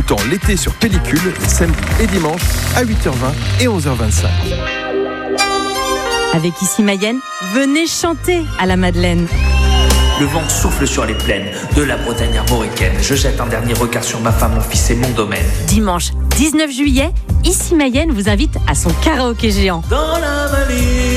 temps l'été sur pellicule, samedi et dimanche à 8h20 et 11h25. Avec Ici Mayenne, venez chanter à la Madeleine. Le vent souffle sur les plaines de la Bretagne armoricaine. Je jette un dernier regard sur ma femme, mon fils et mon domaine. Dimanche 19 juillet, Ici Mayenne vous invite à son karaoké géant. Dans la vallée,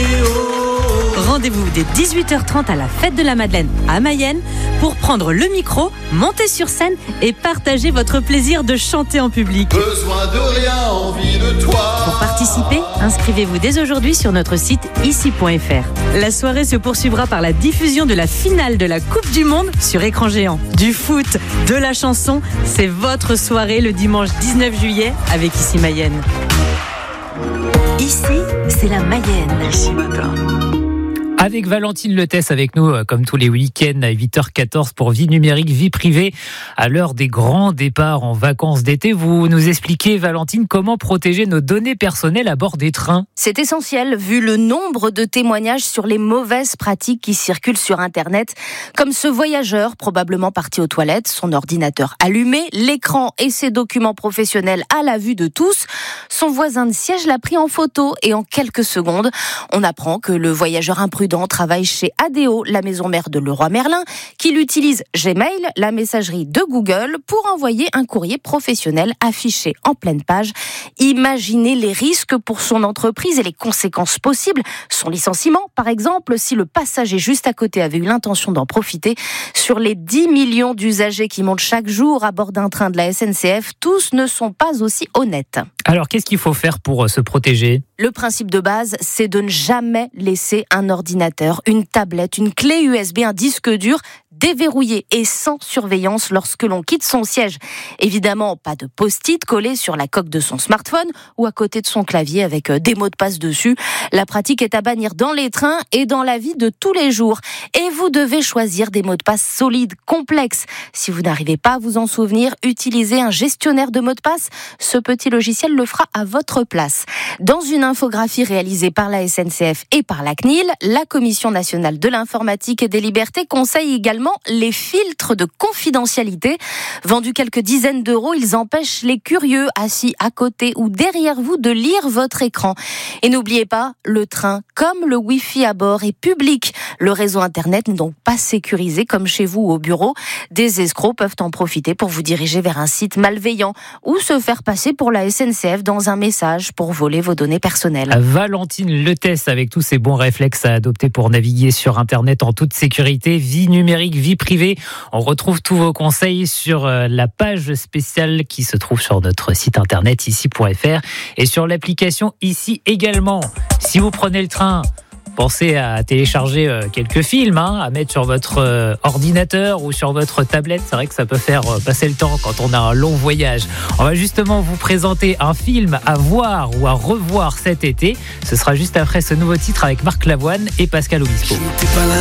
Rendez-vous dès 18h30 à la fête de la Madeleine à Mayenne pour prendre le micro, monter sur scène et partager votre plaisir de chanter en public. Besoin de rien, envie de toi. Pour participer, inscrivez-vous dès aujourd'hui sur notre site ici.fr. La soirée se poursuivra par la diffusion de la finale de la Coupe du Monde sur écran géant. Du foot, de la chanson, c'est votre soirée le dimanche 19 juillet avec Ici Mayenne. Ici, c'est la Mayenne. Ici matin. Avec Valentine Letès avec nous, comme tous les week-ends à 8h14 pour Vie numérique, vie privée. À l'heure des grands départs en vacances d'été, vous nous expliquez, Valentine, comment protéger nos données personnelles à bord des trains. C'est essentiel vu le nombre de témoignages sur les mauvaises pratiques qui circulent sur Internet. Comme ce voyageur, probablement parti aux toilettes, son ordinateur allumé, l'écran et ses documents professionnels à la vue de tous. Son voisin de siège l'a pris en photo et en quelques secondes, on apprend que le voyageur imprudent travaille chez ADO, la maison mère de Leroy Merlin, qu'il utilise Gmail, la messagerie de Google, pour envoyer un courrier professionnel affiché en pleine page. Imaginez les risques pour son entreprise et les conséquences possibles. Son licenciement, par exemple, si le passager juste à côté avait eu l'intention d'en profiter. Sur les 10 millions d'usagers qui montent chaque jour à bord d'un train de la SNCF, tous ne sont pas aussi honnêtes. Alors, qu'est-ce qu'il faut faire pour se protéger ? Le principe de base, c'est de ne jamais laisser un ordinateur, une tablette, une clé USB, un disque dur déverrouillé et sans surveillance lorsque l'on quitte son siège. Évidemment, pas de post-it collé sur la coque de son smartphone ou à côté de son clavier avec des mots de passe dessus. La pratique est à bannir dans les trains et dans la vie de tous les jours. Et vous devez choisir des mots de passe solides, complexes. Si vous n'arrivez pas à vous en souvenir, utilisez un gestionnaire de mots de passe. Ce petit logiciel le fera à votre place. Dans une infographie réalisée par la SNCF et par la CNIL, la Commission nationale de l'informatique et des libertés conseille également les filtres de confidentialité. Vendus quelques dizaines d'euros, ils empêchent les curieux assis à côté ou derrière vous de lire votre écran. Et n'oubliez pas, le train, comme le Wi-Fi à bord, est public. Le réseau Internet n'est donc pas sécurisé comme chez vous ou au bureau. Des escrocs peuvent en profiter pour vous diriger vers un site malveillant ou se faire passer pour la SNCF dans un message pour voler vos données personnelles. Valentine Letès avec tous ces bons réflexes à adopter pour naviguer sur Internet en toute sécurité. Vie numérique, vie privée. On retrouve tous vos conseils sur la page spéciale qui se trouve sur notre site internet ici.fr et sur l'application Ici également. Si vous prenez le train, pensez à télécharger quelques films, à mettre sur votre ordinateur ou sur votre tablette. C'est vrai que ça peut faire passer le temps quand on a un long voyage. On va justement vous présenter un film à voir ou à revoir cet été. Ce sera juste après ce nouveau titre avec Marc Lavoine et Pascal Obispo.